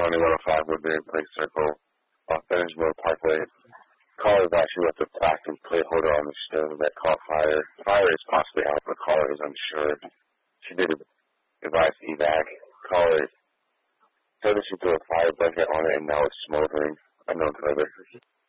County 105 Woodbury Lake Circle, Finismore Parkway. Caller has actually left a plastic plate holder on the stove that caught fire. Fire is possibly out, but caller is unsure. She did advise evac. Caller said that she threw a fire blanket on it and now it's smoldering. Unknown further.